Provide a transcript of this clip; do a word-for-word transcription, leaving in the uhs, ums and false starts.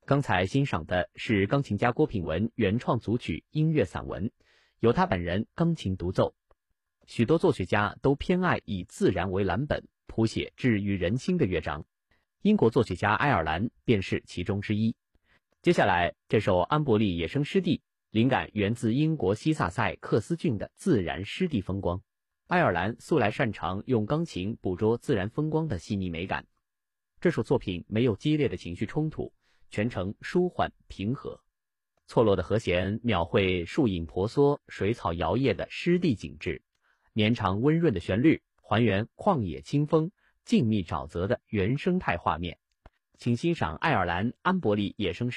刚才欣赏的是钢琴家郭品文原创组曲音乐散文，由他本人钢琴独奏。许多作曲家都偏爱以自然为蓝本，谱写治愈人心的乐章。英国作曲家爱尔兰便是其中之一。接下来这首安伯利野生湿地，灵感源自英国西萨塞克斯郡的自然湿地风光。爱尔兰素来擅长用钢琴捕捉自然风光的细腻美感。这首作品没有激烈的情绪冲突，全程舒缓平和。错落的和弦描绘树影婆娑、水草摇曳的湿地景致，绵长温润的旋律还原旷野清风、静谧沼泽的原生态画面。请欣赏爱尔兰安伯利野生湿地